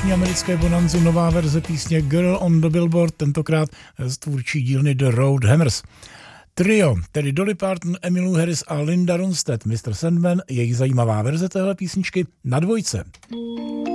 dnešní americké bonanzu nová verze písně Girl on the Billboard, tentokrát z tvůrčí dílny The Roadhammers. Trio, tedy Dolly Parton, Emmylou Harris a Linda Ronstadt, Mr. Sandman, jejich zajímavá verze téhle písničky na dvojce.